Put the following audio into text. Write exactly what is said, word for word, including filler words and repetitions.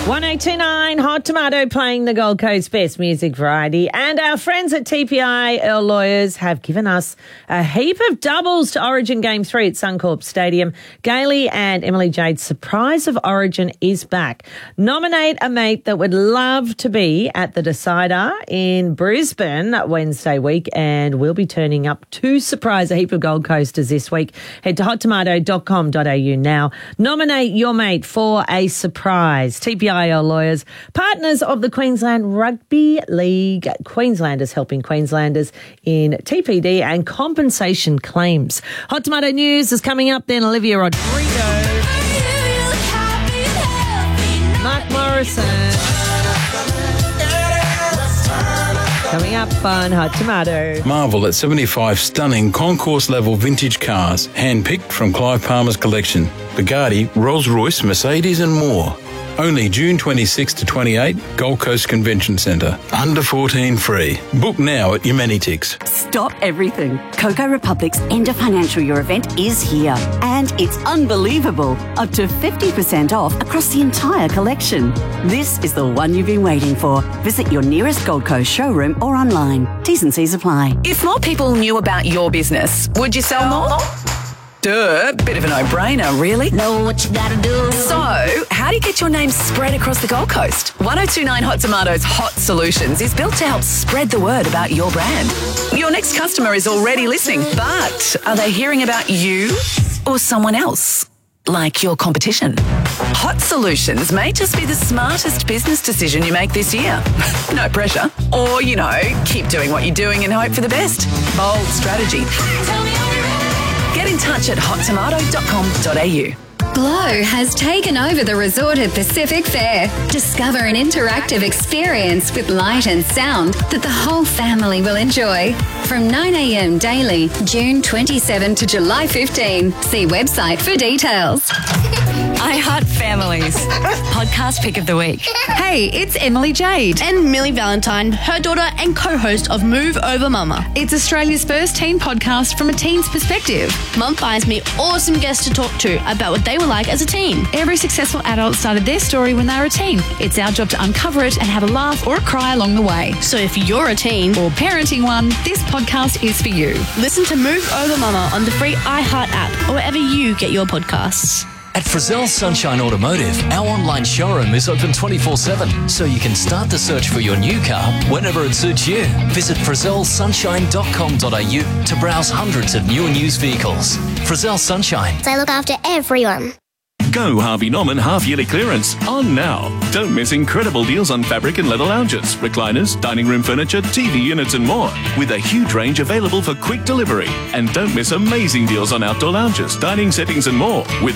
one oh two nine Hot Tomato playing the Gold Coast best music variety. And our friends at T P I Earl Lawyers have given us a heap of doubles to Origin Game three at Suncorp Stadium. Gailey and Emily Jade's Surprise of Origin is back. Nominate a mate that would love to be at the Decider in Brisbane Wednesday week, and we'll be turning up to surprise a heap of Gold Coasters this week. Head to hot tomato dot com dot a u now. Nominate your mate for a surprise. T P I L Lawyers, partners of the Queensland Rugby League. Queenslanders helping Queenslanders in T P D and compensation claims. Hot Tomato News is coming up then. Olivia Rodrigo. Mark Morrison. Coming up on Hot Tomato. Marvel at seventy-five stunning concourse-level vintage cars, hand-picked from Clive Palmer's collection. Bugatti, Rolls-Royce, Mercedes and more. Only June twenty-sixth to twenty-eighth, Gold Coast Convention Centre. Under fourteen free. Book now at Humanitix. Stop everything. Coco Republic's end of financial year event is here. And it's unbelievable. Up to fifty percent off across the entire collection. This is the one you've been waiting for. Visit your nearest Gold Coast showroom or online. T's and C's apply. If more people knew about your business, would you sell more? Duh, bit of a no-brainer, really. Know what you gotta do. So, how do you get your name spread across the Gold Coast? one oh two nine Hot Tomatoes Hot Solutions is built to help spread the word about your brand. Your next customer is already listening, but are they hearing about you or someone else? Like your competition. Hot Solutions may just be the smartest business decision you make this year. No pressure. Or, you know, keep doing what you're doing and hope for the best. Bold strategy. Tell me Get in touch at hot tomato dot com dot a u. Glow has taken over the resort at Pacific Fair. Discover an interactive experience with light and sound that the whole family will enjoy. From nine a m daily, June twenty-seventh to July fifteenth. See website for details. I Heart Families. Podcast pick of the week. Hey, it's Emily Jade. And Millie Valentine, her daughter and co-host of Move Over Mama. It's Australia's first teen podcast from a teen's perspective. Mum finds me awesome guests to talk to about what they were like as a teen. Every successful adult started their story when they were a teen. It's our job to uncover it and have a laugh or a cry along the way. So if you're a teen or parenting one, this podcast is for you. Listen to Move Over Mama on the free iHeart app or wherever you get your podcasts. At Frizzell Sunshine Automotive, our online showroom is open twenty-four seven, so you can start the search for your new car whenever it suits you. Visit frizzell sunshine dot com dot a u to browse hundreds of new and used vehicles. Frizzell Sunshine. They look after everyone. Go Harvey Norman half-yearly clearance on now. Don't miss incredible deals on fabric and leather lounges, recliners, dining room furniture, T V units and more, with a huge range available for quick delivery. And don't miss amazing deals on outdoor lounges, dining settings and more, with